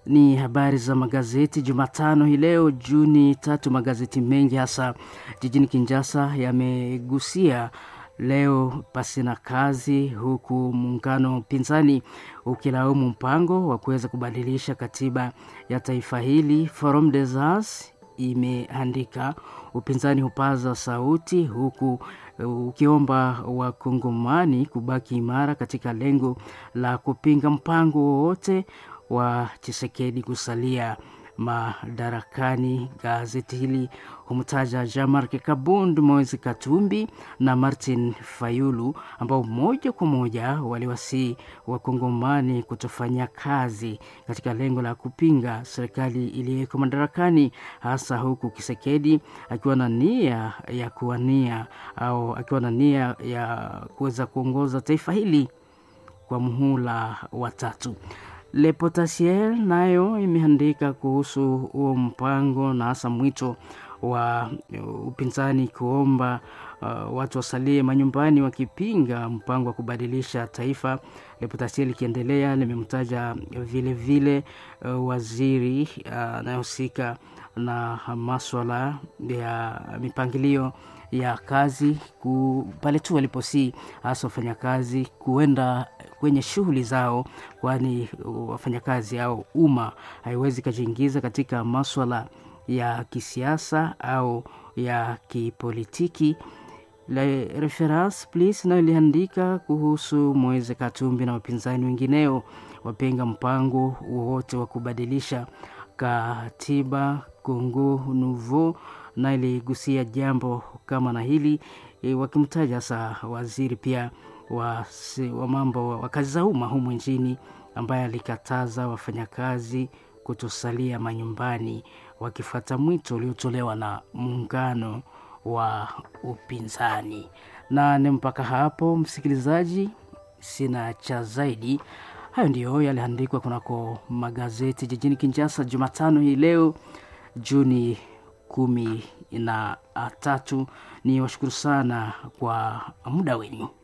Ni habari za magazeti Jumatano hii leo Juni 3. Magazeti mengi hasa jijini Kinshasa yamegusia leo pasina kazi, huku muungano pinzani ukilaumu mpango wa kuweza kubadilisha katiba ya taifa hili. Forum des As imeandika upinzani hupaza sauti, huku ukiomba wakongomani kubaki imara katika lengo la kupinga mpango wowote wa Tshisekedi kusalia madarakani. Gazeti hili humtaja Jean-Marc Kabund, Moise Katumbi na Martin Fayulu ambao moja kwa moja waliwasi wakongomani kutofanya kazi katika lengo la kupinga serikali iliyoko madarakani, hasa huku Tshisekedi akiwa na nia ya kuwania au akiwa na nia ya kuweza kuongoza taifa hili kwa muhula wa 3. Le Potentiel nayo imeandika kuhusu huo mpango na hasa mwito wa upinzani kuomba watu wasalie manyumbani wakipinga mpango wa kubadilisha taifa. Le Potentiel ikiendelea limemtaja vile vile waziri anayehusika na masuala ya mipangilio ya kazi pale tu waliposi hasa wafanyakazi kuenda kwenye shughuli zao, kwani wafanyakazi au umma haiwezi kujiingiza katika masuala ya kisiasa au ya kipolitiki. La Reference Please nayo iliandika kuhusu Moise Katumbi na wapinzani wengineo wapinga mpango wowote wa kubadilisha katiba Congo Nouveau, na iligusia jambo kama na hili wakimtaja sa waziri pia wa mambo wa kazi za umma humu nchini ambaye alikataza wafanyakazi kutosalia manyumbani wakifuata mwito uliotolewa na muungano wa upinzani. Na ni mpaka hapo msikilizaji, sina cha zaidi. Hayo ndio yaliandikwa kunako magazeti jijini Kinshasa Jumatano hii leo Juni 13. Ni washukuru sana kwa muda wenu.